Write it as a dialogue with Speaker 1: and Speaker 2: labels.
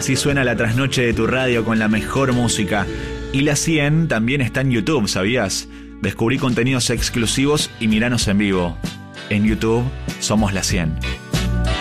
Speaker 1: Así suena la trasnoche de tu radio con la mejor música. Y La 100 también está en YouTube, ¿sabías? Descubrí contenidos exclusivos y miranos en vivo. En YouTube somos La 100.